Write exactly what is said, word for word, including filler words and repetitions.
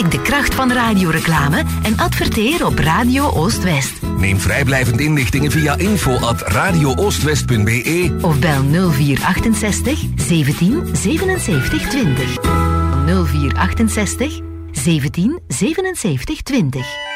Ontdek de kracht van radioreclame en adverteer op Radio Oost-West. Neem vrijblijvend inlichtingen via info at radio oostwest punt b e of bel nul vier achtenzestig zeventien zevenenzeventig twintig. nul vier achtenzestig zeventien zevenenzeventig twintig.